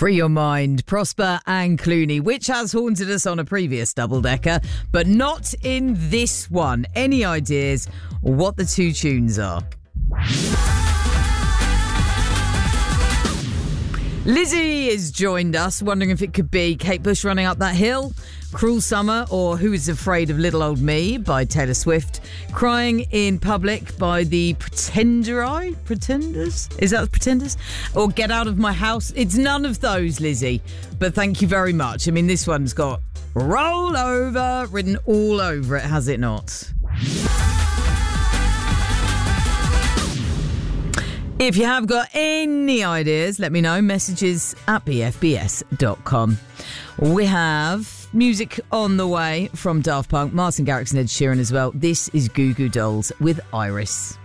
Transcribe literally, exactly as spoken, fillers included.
Free Your Mind, Prosper and Clooney, which has haunted us on a previous double-decker, but not in this one. Any ideas what the two tunes are? Lizzie has joined us, wondering if it could be Kate Bush running up that hill, Cruel Summer, or Who is Afraid of Little Old Me by Taylor Swift, Crying in Public by the Pretenderi? Pretenders? Is that the Pretenders? Or Get Out of My House? It's none of those, Lizzie, but thank you very much. I mean, this one's got Roll Over written all over it, has it not? If you have got any ideas, let me know. Messages at b f b s dot com. We have music on the way from Daft Punk, Martin Garrix and Ed Sheeran as well. This is Goo Goo Dolls with Iris.